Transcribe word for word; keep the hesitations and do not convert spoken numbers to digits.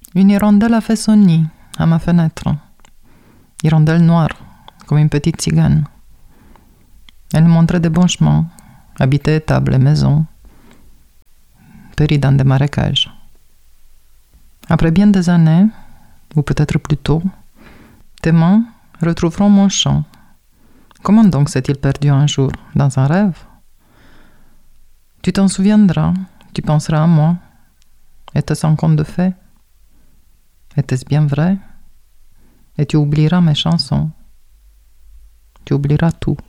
Une hirondelle a fait son nid à ma fenêtre. Hirondelle noire, comme une petite cigane. Elle montrait de bons chemins, habitait étables et maisons, péris dans des marécages. Après bien des années, ou peut-être plus tôt, tes mains retrouveront mon chant. Comment donc s'est-il perdu un jour, dans un rêve? Tu t'en souviendras, tu penseras à moi. Était-ce un conte de fées? Était-ce bien vrai? Et tu oublieras mes chansons. Tu oublieras tout.